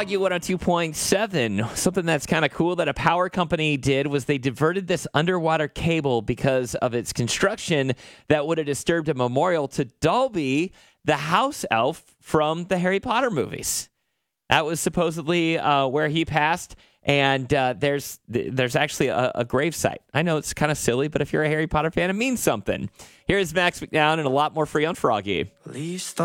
Froggy 102.7. Something that's kind of cool that a power company did was they diverted this underwater cable because of its construction that would have disturbed a memorial to Dobby, the house elf from the Harry Potter movies. That was supposedly where he passed, and there's actually a gravesite. I know it's kind of silly, but if you're a Harry Potter fan, it means something. Here's Max McNown and a lot more free on Froggy.